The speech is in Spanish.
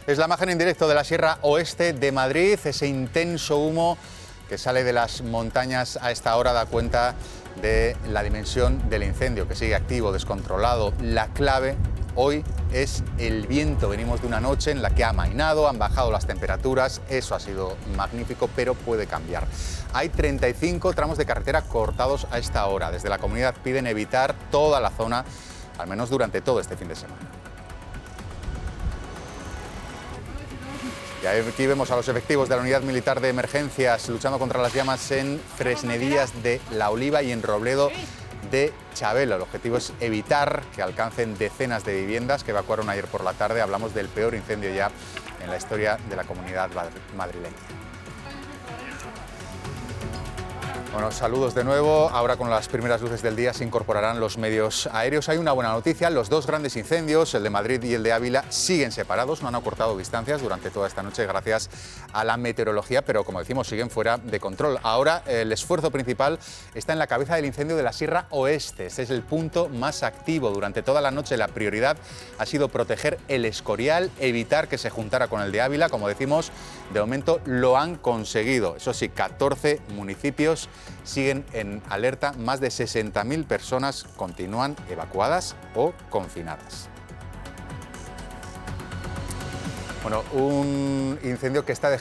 Es la imagen en directo de la Sierra Oeste de Madrid. Ese intenso humo que sale de las montañas a esta hora da cuenta de la dimensión del incendio, que sigue activo, descontrolado. La clave hoy es el viento. Venimos de una noche en la que ha amainado, han bajado las temperaturas. Eso ha sido magnífico, pero puede cambiar. Hay 35 tramos de carretera cortados a esta hora. Desde la comunidad piden evitar toda la zona, al menos durante todo este fin de semana. Y aquí vemos a los efectivos de la Unidad Militar de Emergencias luchando contra las llamas en Fresnedías de La Oliva y en Robledo de Chabelo. El objetivo es evitar que alcancen decenas de viviendas que evacuaron ayer por la tarde. Hablamos del peor incendio ya en la historia de la comunidad madrileña. Bueno, saludos de nuevo. Ahora con las primeras luces del día se incorporarán los medios aéreos. Hay una buena noticia, los dos grandes incendios, el de Madrid y el de Ávila, siguen separados, no han acortado distancias durante toda esta noche gracias a la meteorología, pero como decimos, siguen fuera de control. Ahora el esfuerzo principal está en la cabeza del incendio de la Sierra Oeste. Este es el punto más activo. Durante toda la noche la prioridad ha sido proteger el Escorial, evitar que se juntara con el de Ávila. Como decimos, de momento lo han conseguido. Eso sí, 14 municipios siguen en alerta, más de 60.000 personas continúan evacuadas o confinadas. Bueno, un incendio que está dejando